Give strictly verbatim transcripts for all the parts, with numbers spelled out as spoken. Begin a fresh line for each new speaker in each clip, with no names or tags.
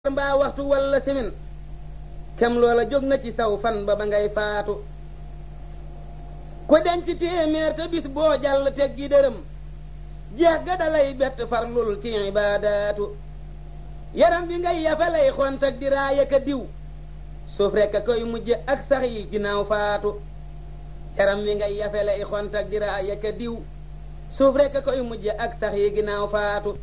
mbaa waxtu walla semin kem loola jóg na ci saw fan ba ba ngay faatu ku denc téeméer te bis boo jàll teggi dërëm jeex ga dalay bett farlul ci ibaadaatu yaram bi ngay yafalay xont ak di raaya ka diw suuf rekk a koy mujj ak sax yi ginnaaw faatu yaram wi ngay yafalay xont ak di raaya ka diw suuf rekk a koy mujj ak sax yi ginnaaw faatu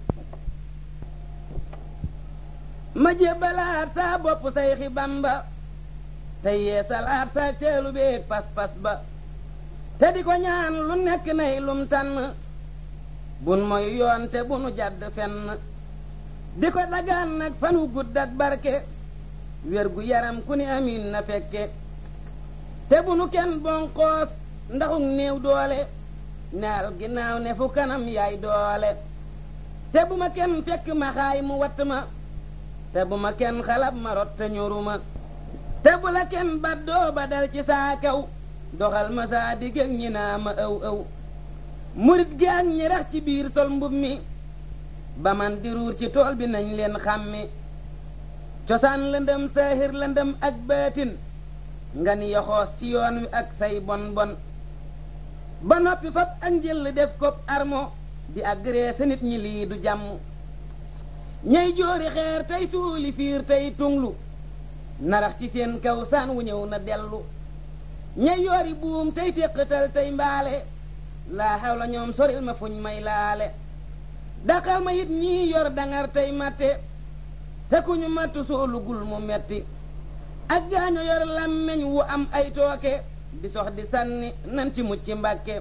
ma jébbalaat saa bopp Sayxi Bamba te yeesalaat saa teelu beeg pas-pas ba te di ko ñaan lu nekk nay lum tànn bun mooy yoon te bunu jàdd fenn di ko dagaan nag fanu gudd ak barke wér gu yaram ku ni amiin na fekke te bunu kenn bonqoos ndaxug néew doole neel ginnaaw ne fu kanam yaay doole te bu ma kenn fekk ma xaay mu watt ma te bu ma kenn xalab ma rot te ñoruma te bu la kenn baddoo ba dal ci saa kaw doxal ma saa digg ak ñi naa ma ëw ëw murit gi ak ñi rax ci biir sol mbub mi ba man di ruur ci tool bi nañ leen xàmmi cosaan lëndëm saahir lëndëm ak baatin nga ni yoxoos ci yoon wi ak say bon bon ba noppi fab ak njël def ko armo di agressé nit ñi lii du jàmm ñay joori xeer tey suuli fiir tey tunglu narax ci seen kaw saan wu ñëw na dellu ñay yoori buum tey téqatal tey mbaale laa xew la ñoom soril ma fuñ may laale daqal ma it ñii yor dangar tey matte te ku ñu mattu soolu gul mu metti ak gaañu yor làmmeñ wu am ay tooke di sox di sànni nan ci mucc mbàkke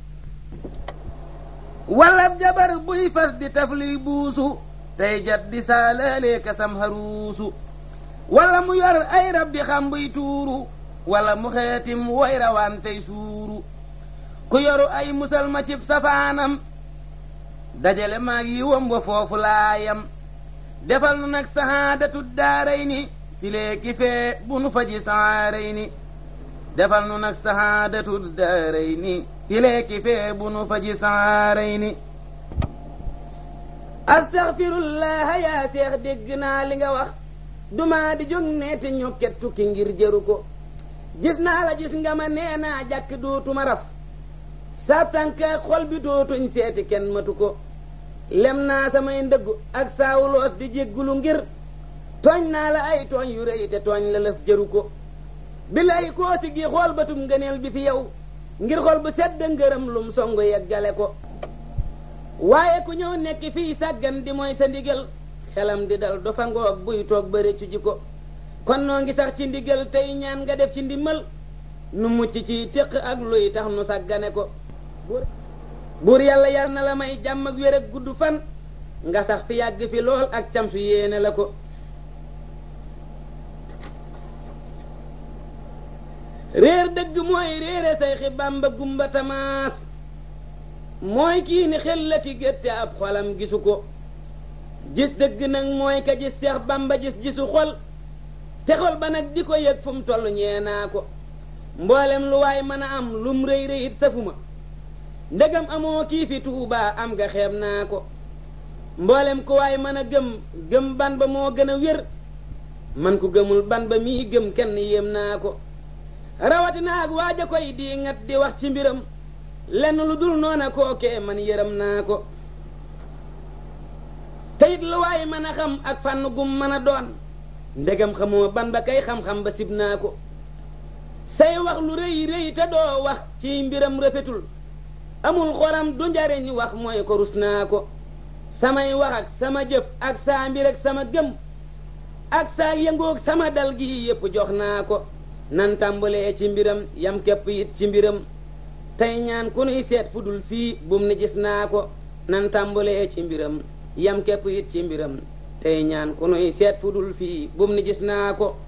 wallab jabar buy fas di tafliy buusu tey jat di saalalee kasam haruusu walla mu yor ay rab di xam buy tuuru walla mu xeetim woy rawaan tey suuru ku yoru ay musal ma cib safaanam dajale maag yi womba foofu laayam defal nu nag sahaadatu daaray ni filee ki fee bu nu faji saaray ni defal nu nag sahaadatu daaray ni filee ki fee bu nu faji saaray ni astaxfirullaha yaa seex dégg naa li nga wax duma di jóg ne te ñokket tukki ngir jëru ko gis naa la gis nga ma nee naa jàkk dootuma raf sa tànka xol bi dootuñ seeti kenn matu ko lem naa samay ndëggu ak saawuloos di jéggulu ngir tooñ naa la ay tooñ yu rëy te tooñ la lëf jëru ko bi lay koosi gi xool batum ngëneel bi fi yow ngir xol bu sedd ngërëm lum songu yeggale ko waaye ku ñëw nekk fii sàggan di mooy sa ndigal xelam di dal do fa ngoog buy toog ba réccu ji ko kon noo ngi sax ci ndigal tey ñaan nga def ci ndimmal nu mucc ci téq ak luy tax nu sàggane ko buur yàlla yar na la may jàmm ak wér ak gudd fan nga sax fi yàgg fi lool ak cam su yéene la ko réer dëgg mooy réere Sayxi Bamba gumba tamaas mooy kii ni xel la ki gétte ab xolam gisu ko gis dëgg nag mooy ka gis Seex Bamba gis gisu xol te xol ba nag di ko yëg fu mu toll ñee naa ko mboolem lu waay mën a am lum rëy rëyit safuma ndegam amoo kii fi Tuubaa am nga xeeb naa ko mboolem ku waay mën a gëm gëm ban ba moo gën a wér man ku gëmul ban ba mii gëm kenn yéem naa ko rawatina ak waaja koy di ngat di wax ci mbiram lenn lu dul noona kookee man yërëm naa ko teyit lu waay mën a xam ak fànn gum mën a doon ndegam xamoo ban ba kay xam-xam ba sib naa ko say wax lu rëy rëy te doo wax ci mbiram rafetul amul xoram du njariñ wax mooy ko rus naa ko samay wax ak sama jëf ak saa mbir ak sama gëm ak saa yëngoog sama dal gi yépp jox naa ko nan tàmbalee ci mbiram yam képp it ci mbiram tey ñaan ku nuy seet fu dul fii bum ni gis naa ko nan tàmbalee ci mbiram yam képp it ci mbiram tey ñaan ku nuy seet fu dul fii bum ni gis naa ko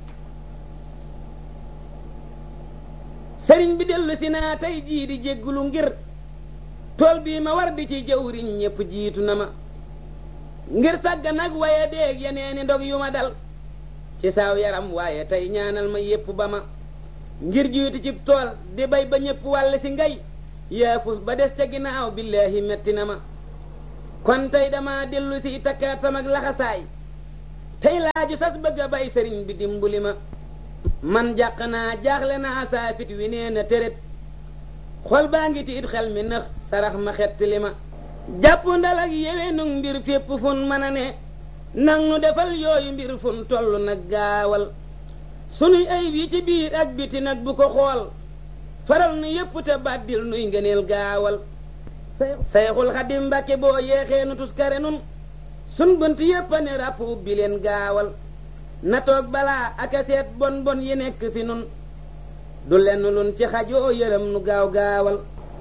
sëriñ bi dellu si naa tey jii di jéggulu ngir tool bii ma war di ci jëwriñ ñépp jiitu na ma ngir sàgga nag waaye déeg yeneeni ndog yu ma dal ci saaw yaram waaye tey ñaanal ma yépp ba ma ngir jiitu ci tool di bay ba ñépp wàll si ngay yaafus ba des ca ginnaaw billaahi metti na ma kon tey dama dellu si takkaat sama laxasaay tey laaju sas bëgg a bay sëriñ bi dimbali ma man jàq naa jaaxle naa saa fit wi nee na tërét xol baa ngi tiit xel mi nëx sarax ma xett li ma jàpp ndal ak yeweenug mbir fépp fun mën a ne nang nu defal yooyu mbir fun toll nag gaawal sunuy ayib yi ci biir ak biti nag bu ko xool faral nu yépp te bàddil nuy ngëneel gaawal sayxul xadim mbàkke boo yeexee nu tuskare nun sun bënt yépp a ne ràpp ubbi leen gaawal na toog balaa ak a seet bon bon yi nekk fi nun du lenn lun ci xajoo yërëm nu gaaw gaawal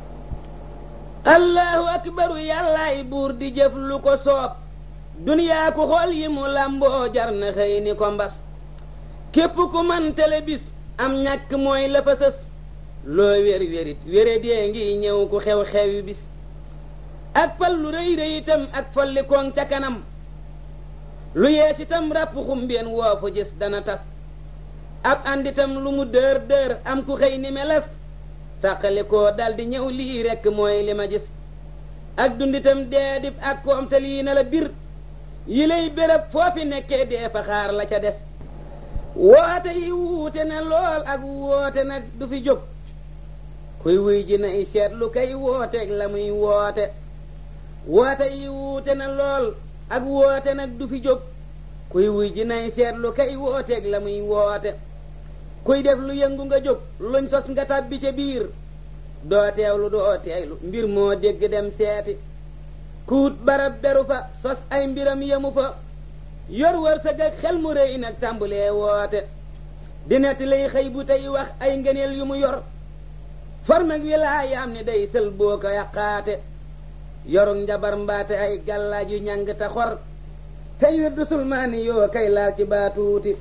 allahu akbaru yàllaay buur di jëf lu ko soob duniyaa ku xool yi mu làmboo jar na xëy ni ko mbas képp ku man tele bis am ñàkk mooy la fa sës loo wér wérit wére dee ngi ñëw ku xew xewi bis ak fal lu rëy rëy itam ak folli koŋ ca kanam lu yees itam ràpp xumbeen woo fu gis dana tas ab ànditam lu mu dër dër am ku xëy ni meles tàqali koo daldi ñëw lii rekk mooy li ma gis ak dunditam dee dib ak koom te lii na la bir yi lay béréb foofi nekkee dee fa xaar la ca des woote yi wuute na lool ak woote nag du fi jóg kuy wuy ji nay seetlu kay wooteeg la muy woote woote yi wuute na lool ak woote nag du fi jóg kuy wuy ji nay seetlu kay wooteeg la muy woote kuy def lu yëngu nga jóg luñ sos nga tàbbi ca biir doo teewlu doo teeylu mbir moo dégg dem seeti kuut barab beru fa sos ay mbiram yemu fa yor wërsëg ak xel mu rëy nag tàmbulee woote di netti lay xëy bu tey wax ay ngëneel yu mu yor formeg wilaayaam ni day sël boo ko yàqaate yorug njabar mbaate ay gàllaaj yu ñàng te xor tey wirdu sulmaani yoo kay laal ci baatuuti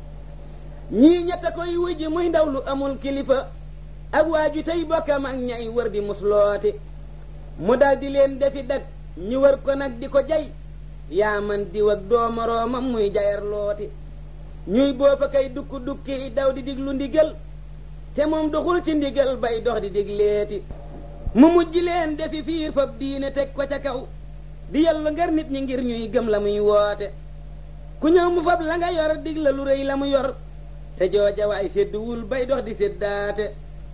ñii ñetta koy wujji muy ndaw lu amul kilifa ak waaju tey bokkam ak ñay wër di muslooti mu daldi leen defi dag ñu wër ko nag di ko jay yaa man diw ak doomoroomam muy jayar looti ñuy boppa kay dukk dukki daw di diglu ndigal te moom doxul ci ndigal bay dox di digleeti mu mujj leen defi fiir fab diine teg ko ca kaw di yàlla ngar nit ñi ngir ñuy gëm la muy woote ku ñëw mu fab la nga yor dig la lu rëy la mu yor te jooja waay sédduwul bay dox di séddaate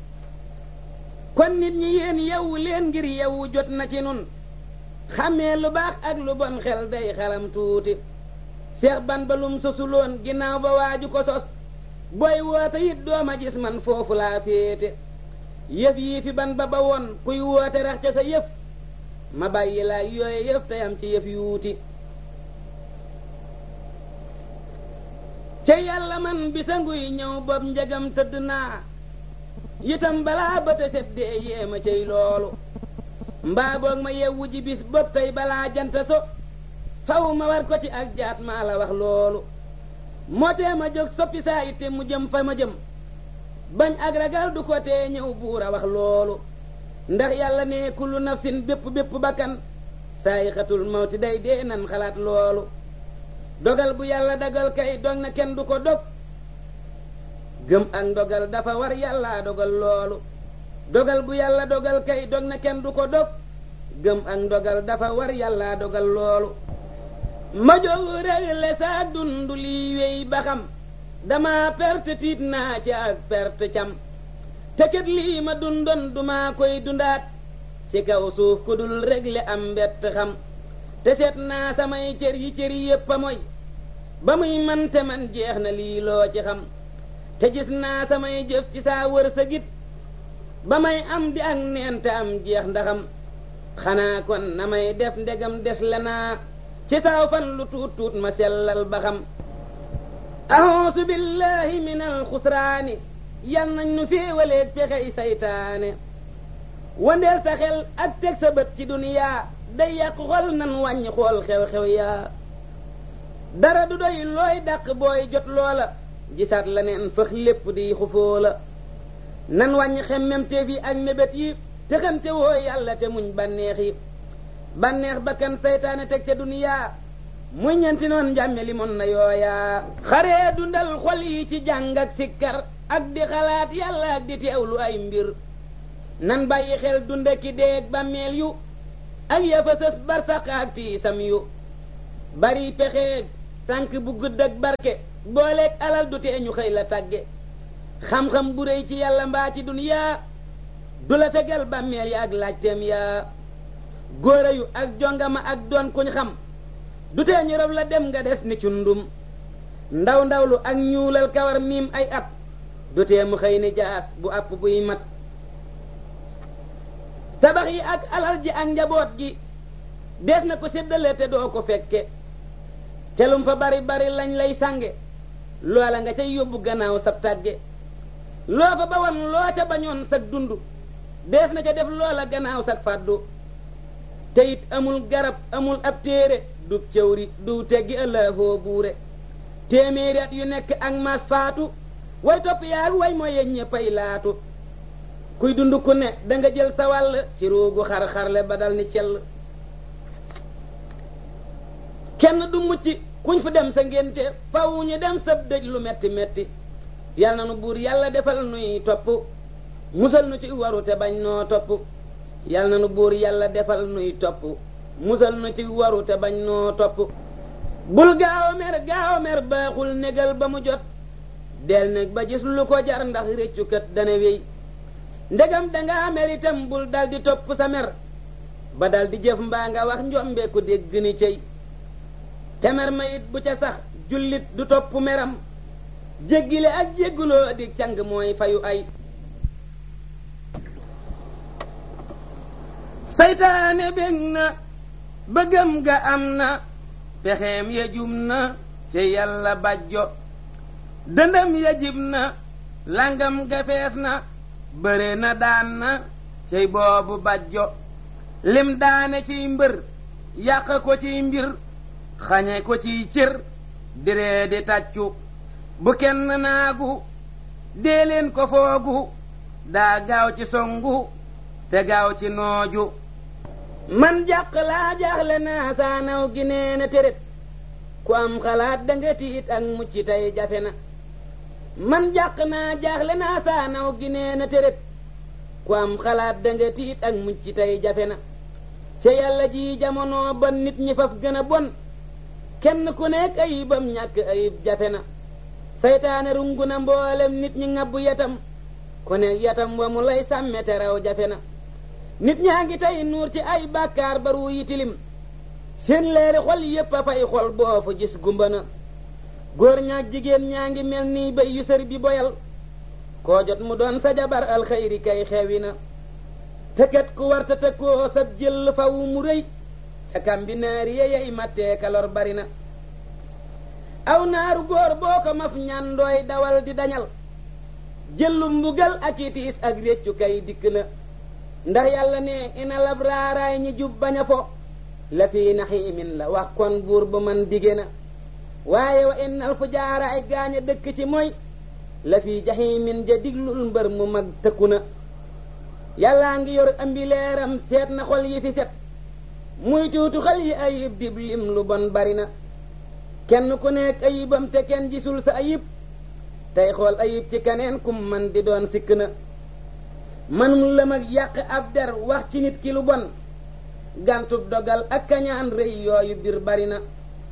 kon nit ñi yéen yewwu leen ngir yewwu jot na ci nun xàmmee lu baax ak lu bon xel day xalam tuuti seex ban ba lum sosuloon ginnaaw ba waaju ko sos booy woote it dooma gis man foofu laa féete yëf yii fi ban ba ba woon kuy woote rax ca sa yëf ma bàyyi laa yooye yëf tey am ci yëf yuuti ca yàlla man bisa nguy ñëw bopp njegam tëdd naa itam balaa ba te set dee yéema cay loolu mbaa boog ma yewwu ji bis bopp tey balaa janta so faw ma war ko ci ak jaat maa la wax loolu moo tee ma jóg soppi saa itte mu jëm fa ma jëm bañ ak ragal du ko tee ñëw buur a wax loolu ndax yàlla ne kullu nafsin bépp bépp bakkan saayixatul mawti day dee nan xalaat loolu dogal bu yàlla dagal kay dog na kenn du ko dog gëm ak ndogal dafa war yàlla dogal loolu dogal bu yàlla dogal kay dog na kenn du ko dog gëm ak ndogal dafa war yàlla dogal loolu ma jóg régle saa dund lii wéy ba xam dama perte tiit naa ci ak perte cam te kat lii ma dundoon duma koy dundaat ci kaw suuf ku dul régle am mbett xam te seet naa samay cër yi cër yépp a moy ba muy man te man jeex na lii loo ci xam te gis naa samay jëf ci saa wërsëgit ba may am di ak neen te am jeex ndaxam xanaa kon na may def ndegam des la naa ci saaw fan lu tuut tuut ma sellal ba xam a'uuzu billahi minal xusraani yal nañ nu féewaleeg pexey saytaane wandeel sa xel ak teg sa bët ci duniyaa day yàq xol nan wàññi xool xew-xew yaa dara du doy looy dàq booy jot loola gisaat la neen fëx lépp di xufoo la nan wàññi xemmemteef yi ak mébét yi te xamte woo yàlla te muñ bànneex yi bànneex bakkan saytaane teg ca duniyaa muy ñenti noon njàmme li mon na yooyaa xaree dundal xol yi ci jàng ak sikkar ak di xalaat yàlla ak di teewlu ay mbir nan bàyyi xel dunda ki deeg bàmmeel yu ak ya fa sës barsaq ak tiisam yu bari pexeeg tànk bu gudd ak barke booleeg alal du tee ñu xëy la tàgge xam-xam bu réy ci yàlla mbaa ci duniyaa du la fegal bàmmeel ya ak laajteem yaa góora yu ak jongama ak doon kuñ xam du tee ñu rob la dem nga des ni cundum ndaw ndawlu ak ñuulal kawar miim ay at du tee mu xëy ni jaas bu àpp buy mat tabax yi ak alal ji ak njaboot gi dees na ko séddale te doo ko fekke telum fa bari bari lañ lay sànge loola nga cay yóbbu gannaaw sab tàgge loo fa bawoon loo ca bañoon sag dund dees na ca def loola gannaaw sag fàddu te it amul garab amul ab téere du cëwri du teggi ëllëgoo buure téeméeri at yu nekk ak maas faatu way topp yaag way mooy ñéppay laatu kuy dund ku ne da nga jël sa wàll ci ruugu xar-xarle ba dal ni cell kenn du mucc kuñ fu dem sa ngénte faw ñu dem sab dëj lu metti metti yal na nu buur yàlla defal nuy topp musal nu ci waru te bañ noo topp yal na nu buur yàlla defal nuy topp musal nu ci waru te bañ noo topp bul gaaw a mer gaaw a mer baaxul négal ba mu jot del nag ba gis lu ko jar ndax réccukat dana wéy ndegam dangaa mer itam bul dal di topp sa mer ba dal di jëf mbaa nga wax njombe ku dégg ni cey te mer ma it bu ca sax jullit du topp meram jéggile ak jégguloo di càng mooy fayu ay saytaane bég na bëggam ga am na pexeem ya jum na ci yàlla bajjo dëndam ya jib na langam ga fees na bëre na daan na cey boobu bajjo lim daane ciy mbër yàq ko ciy mbir xañe ko ciy cër diree di tàccu bu kenn naagu dee leen ko foogu daa gaaw ci songu te gaaw ci nooju man jàq laa jaaxle naa saanaw gi nee na tërét ku am xalaat danga tiit ak mucc tey jafe na man jàq naa jaaxle naa saanaw gi nee na tërét ku am xalaat danga tiit ak mucc tey jafe na ca yàlla ji jamono bon nit ñi faf gën a bon kenn ku nekk ayibam ñàkk ayib jafe na saytaane rungu na mboolem nit ñi ngabbu yatam ku nekk yatam wa mu lay sàmme te raw jafe na nit ñaa ngi tey nuur ci ay bàkkaar baru yi tilim seen leeri xol yépp a fay xol boo fa gis gumba na góor ñaak jigéen ñaa ngi mel nii bay yu sër bi boyal koo jot mu doon sa jabar alxayri kay xewi na te kat ku warta te koo sab jël faw mu rëy ca kam bi naari yeyey mattee kalor bari na aw naaru góor boo ko maf ñandooy dawal di dañal jëllu mbugal ak itiis ak réccu kay dikk na ndax yàlla ne ina labraaraay ñi jub bañ a fo la fii naxiimin la wax kon buur ba man dige na waaye wa innal fujaaraay gaañ a dëkk ci mooy la fii jaxiimin ja diglul mbër mu mag tëkku na yàllaa ngi yor ambi leeram seet na xol yi fi set muy tuutu xal yi ayib dib lim lu bon bari na kenn ku nekk ayibam te kenn gisul sa ayib tey xool ayib ci keneen kum man di doon sikk na manum la mag yàq ab der wax ci nit ki lu bon gàntub dogal ak kañaan rëy yooyu bir bari na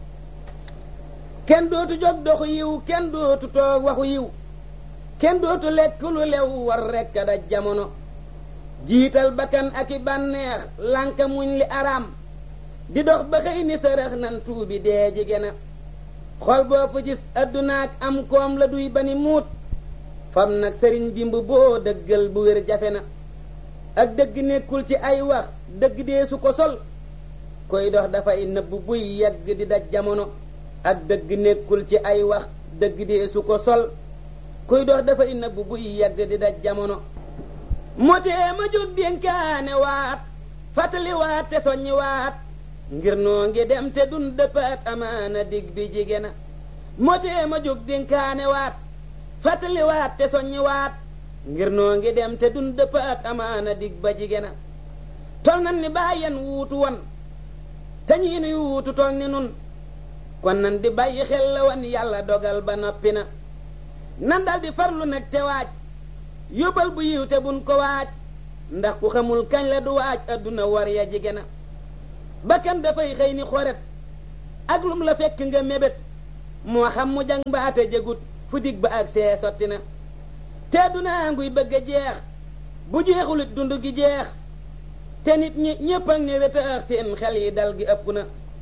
kenn dootu jóg doxu yiw kenn dootu toog waxu yiw kenn dootu lekk lu lew war rekk da jamono jiital bakkan ak i bànneex lànka muñ li araam di dox ba xëy ni sërëx nan tuubi dee jige na xol boo fa gis addunaak am koom la duy bani muut fam nag sëriñ bimb boo dëggal bu wér jafe na ak dëgg nekkul ci ay wax dëgg dee su ko sol koy dox dafay nëbb buy yegg di daj jamono ak dëgg nekkul ci ay wax dëgg dee su ko sol kuy dox dafay nëbb buy yegg di daj jamono motee ma jóg dénkaane waat fàttali waat te soññi waat ngir noo ngi dem te dun dëppaat amaana dig bi jige na motee ma jóg dénkaane waat fàttali waat te soññi waat ngir noo ngi dem te dun dëppaat amaana dig ba jige na tol nan ni bàyyen wuutu won te ñii nuy wuutu tol ni nun kon nan di bàyyi xel la wan yàlla dogal ba noppi na nan dal di farlu nag te waaj yóbbal bu yiw te buñ ko waaj ndax ku xamul kañ la du waaj adduna war ya jige na bakkan dafay xëy ni xoret ak lum la fekk nga mébét moo xam mu jang mbaate jëgut fu dig ba ak see sotti na te dunaa nguy bëgg a jeex bu jeexulit dund gi jeex te nit ñi ñépp ak ne wetaax seen xel yi dal gi ëpp na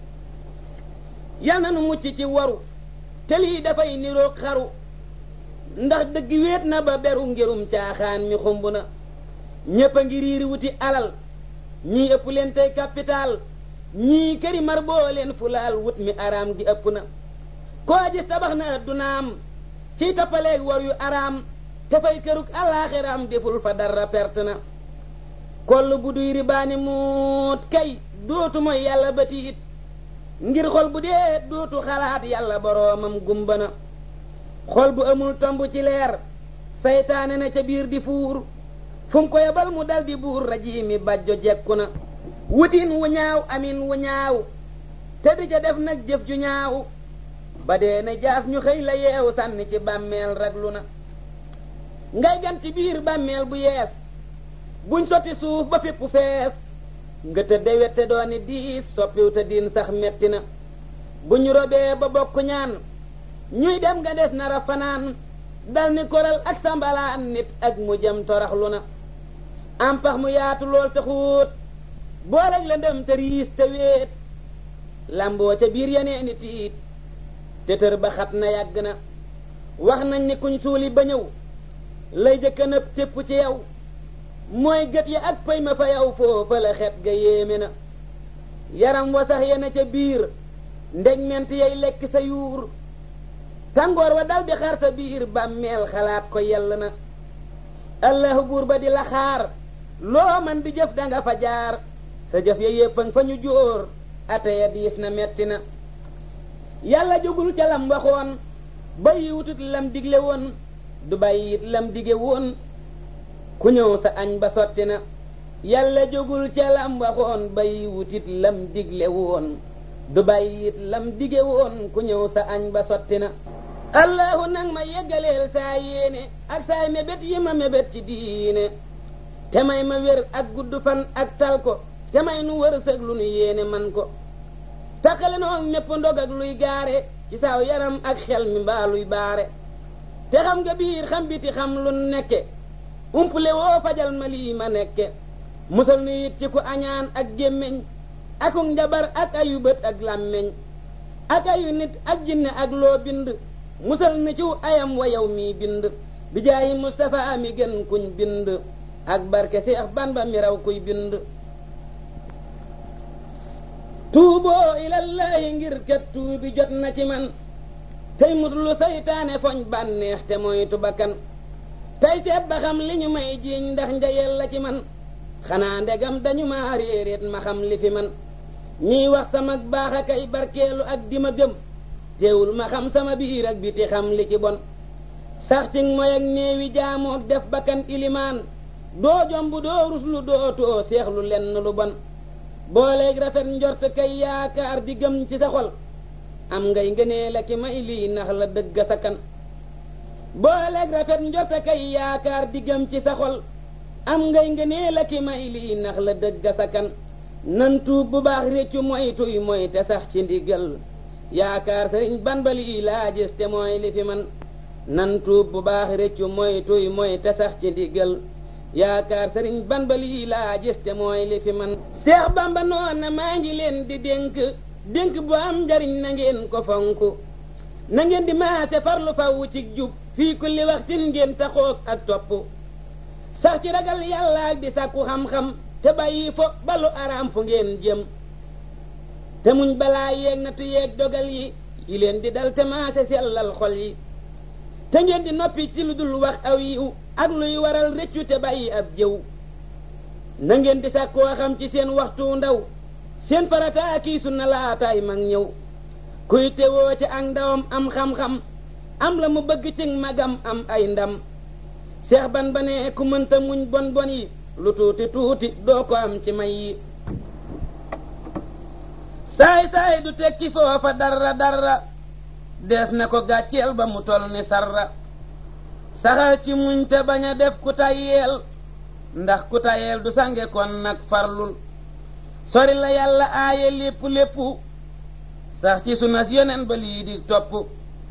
yal na nu mucc ci waru te lii dafay niroog xaru ndax dëgg wéet na ba beru ngirum caaxaan mi xumb na ñépp a ngi riiri wuti alal ñii ëpp leen tey capital ñii këri mar boo leen fulaal wut mi araam gi ëpp na koo gis tabax na addunaam ciy tappaleeg war yu araam te fay kërug alaaxiraam deful fa dara perte na koll bu duy ribaani muut kay dootu mooy yàlla ba tiit ngir xol bu dee dootu xalaat yàlla boroomam gumba na xol bu amul tomb ci leer saytaane na ca biir di fuur fu mu ko yebal mu dal di buur rajiimi bàjjo jekku na wutin wu ñaaw amin wu ñaaw te di ca def nag jëf ju ñaaw ba dee ne jaas ñu xëy la yeewu sànni ci bàmmeel raglu na ngay gan ci biir bàmmeel bu yees buñ sotti suuf ba fépp fees nga tëdde wette dooni diis soppiw te diin sax metti na buñ robee ba bokk ñaan ñuy dem nga des nara fanaan dal ni koral ak sambalaan nit ak mu jëm toraxlu na am pax mu yaatu lool te xuut booleg la ndëm te riis te wéet lamboo ca biir yeneeni tiit te tër ba xat na yàgg na wax nañ ni kuñ suuli ba ñëw lay jëkka nëb tépp ci yow mooy gët ya ak pay ma fa yow foofa la xet ga yéeme na yaram wa sax yena ca biir ndeg ment yay lekk sa yuur tàngoor wa dal di xar sa biir bàmmeel xalaat ko yell na allahu buur ba di la xaar loo man di jëf danga fa jaar sa jëf ya yéppang fa ñu jóor ate ya diis na metti na yàlla jógul ca lam waxoon bàyyi wutut lam digle woon du bàyyi it lam dige woon ku ñëw sa añ ba sotti na yàlla jógul ca lam waxoon bàyyi wutit lam digle woon du bàyyi it lam dige woon ku ñëw sa añ ba sotti na allahu nag ma yeggaleel saa yéene ak saay mébét yi ma mébét ci diine te may ma wér ak gudd fan ak tal ko te may nu wërsëg lu nu yéene man ko taxale noog mépp ndog ak luy gaare ci saaw yaram ak xel mi mbaa luy baare te xam nga biir xam biti xam lu nekke umpule woo fajal ma lii ma nekke musal nu it ci ku añaan ak gémmiñ akuk njabar ak ayu bët ak làmmiñ ak ayu nit ak jinne ak loo bind musal ni ciw ayam wa yow mii bind bi jaayi Mustafa mi gën kuñ bind ak barke Seex Bamba mi raw kuy bind tuuboo ilallaahi ngir kat tuubi jot na ci man tey muslu saytaane foñ bànneex te moytu bakkan tey seet ba xam li ñu may jiiñ ndax njayel la ci man xanaa ndegam dañu ma réeréet ma xam li fi man ñiy wax sama baax a kay barkeelu ak di ma gëm teewul ma xam sama biir ak biti xam li ci bon sax ci mooy ak néewi jaamook def bakkan ilimaan doo jomb doo ruslu doo too seexlu lenn lu bon booleeg rafet njort kay yaakaar di gëm ci sa xol am ngay ngënee la ki may lii nax la dëgg sa kan booleeg rafet njort kay yaakaar di gëm ci sa xol am ngay ngënee la ki may lii nax la dëgg sa kan nan tuub bu baax réccu mooy tuy mooy te sax ci ndigal yaakaar sëriñ Bamba lii laa gis te mooy li fi man nan tuub bu baax réccu mooy tuy mooy te sax ci ndigal yaakaar sëriñ Bamba lii laa gis te mooy li fi man Seex Bamba noon na maa ngi leen di dénk dénk bu am njariñ na ngeen ko fonk na ngeen di maase farlu faw ci jub fii kulli waxtin ngeen taxoog ak topp sax ci ragal yàlla ak di sàkku xam-xam te bàyyi fo balu araam fu ngeen jëm te muñ balaa yeeg natu yeeg dogal yi yi leen di dal te maase sellal xol yi te ngeen di noppi ci lu dul wax aw yiw ak luy waral rëccu te bàyyi ab jëw na ngeen di sàkkoo xam ci seen waxtu ndaw seen farata kii sunna laataay mag ñëw kuy tewoo ci ak ndawam am xam-xam am la mu bëgg ci magam am ay ndam Seex Bamba ne ku mënta muñ bon bon yi lu tuuti tuuti doo ko am ci may yi saay saay du tekki foofa dara dara dees na ko gàcceel ba mu tol ni sarra saxal ci muñ te bañ a def ku tayyeel ndax ku tayyeel du sange kon nag farlul sori la yàlla aaye lépp lépp sax ci sunas yeneen ba lii di topp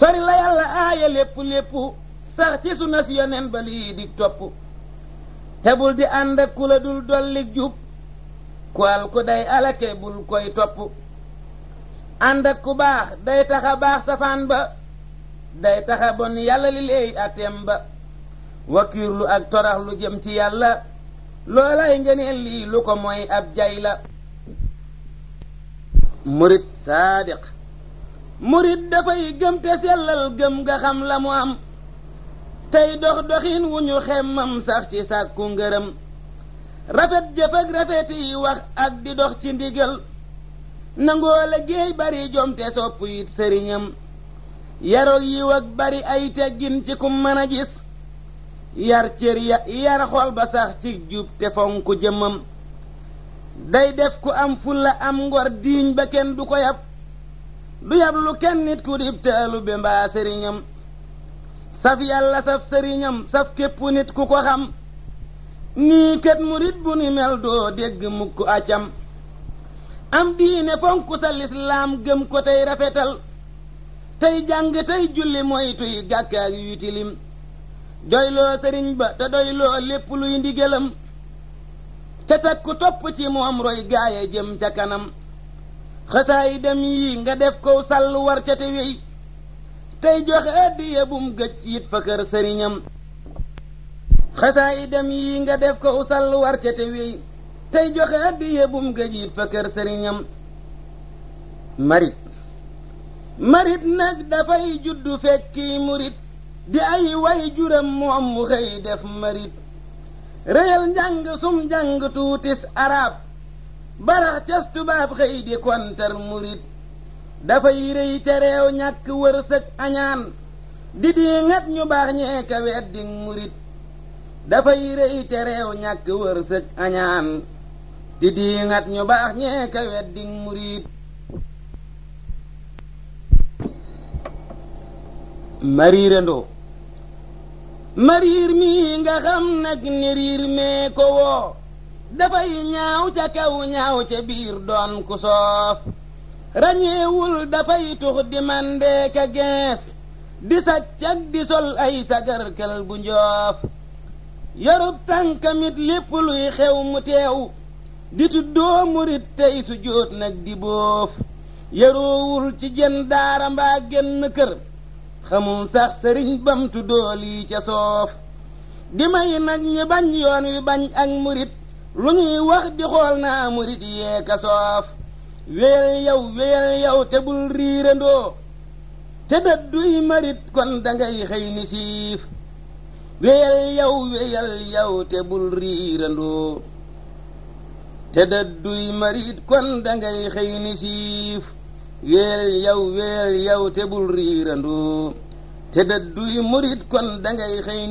sori la yàlla aaya lépp lépp sax ci sunna si yonen ba lii di topp te bul di ànd ak ku la dul dollik jub ku al ku day alake bul koy topp ànd ak ku baax day taxa baax safaan ba day taxa bon yàlla li léey atem ba wakiirlu ak torax lu jëm ci yàlla loolay ngeneel lii lu ko mooy ab jay la murit saadiq murit dafay gëm te sellal gëm nga xam la mu am tey dox doxin wu ñu xemmam sax ci sàkku ngërëm rafet jëf ak rafet yi wax ak di dox ci ndigal nangoo la géey bari jom te sopp it sëriñam yaroog yiw ak bari ay teggin ci kum mën a gis yar cër ya yar xol ba sax ci jub te fonku jëmmam day def ku am fulla am ngor diiñ ba kenn du ko yab du yab lu kenn nit ku dib taalu be mbaa sëriñam saf yàlla saf sëriñam saf képp nit ku ko xam nii kat murit bu ni mel doo dégg mukk acam am diine fonku sa lislaam gëm ko tey rafetal tey jàng tey julli moytuy gàkkaak yuy tilim doyloo sëriñ ba te doyloo lépp luy ndigalam ca takku topp ci moom roy gaaya jëm ca kanam xasaay dem yi nga def ko sàll war ca te wey tey joxe addiya bum gëj it fa kër sëriñam xasaay dem yi nga def ko sàll war ca te wey tey joxe addiya bum gëj it fa kër sëriñam marit marit nag dafay juddu fekki murit di ay way juram moom mu xëy def marit réyal njàng sum njàng tuutis arab barax cas tubaab xëy di kontar murit dafay rëy te réew ñàkk wërsëg añaan di di ngat ñu baax ñee ka weddi murit dafay rëy te réew ñàkk wërsëg añaan di di ngat ñu baax ñee ka weddi murit mariirandoo mariir mi nga xam nag ni riir mee ko woo dafay ñaaw ca kaw ñaaw ca biir doon ku soof rañeewul dafay tux di mandee ka gees di saccak di sol ay sagarkal bu njoof yorub tànkamit lépp luy xew mu teew di tuddoo murit tey su jóot nag di boof yaroowul ci jën daara mbaa genn kër xamul sax sëriñ bam tuddoo lii ca soof di may nag ñi bañ yoon wi bañ ak murit lu ñuy wax di xool naa murit yee ka soof wéyal yow wéyal yow te bul riirandoo te dadduy marit kon dangay xëy ni siif wéyal yow wéyal yow te bul riirandoo te dadduy marit kon dangay xëy ni siif wéyal yow wéyal yow te bul riirandoo te dadduy murit kon dangay xëy